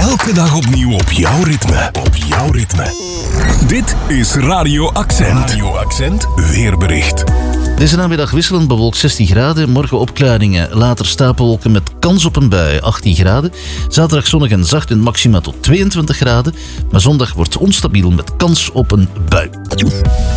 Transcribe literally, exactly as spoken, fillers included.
Elke dag opnieuw op jouw ritme. Op jouw ritme. Dit is Radio Accent. Radio Accent weerbericht. Deze namiddag wisselend bewolkt zestien graden. Morgen opklaringen, later stapelwolken met kans op een bui achttien graden. Zaterdag zonnig en zacht en maxima tot tweeëntwintig graden. Maar zondag wordt onstabiel met kans op een bui.